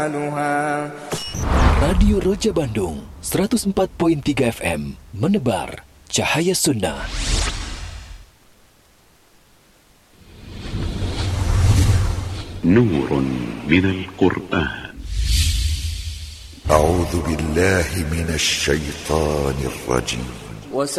Radio Roja Bandung 104.3 FM menebar cahaya sunnah. نور من القرآن. أعوذ بالله من الشيطان الرجيم.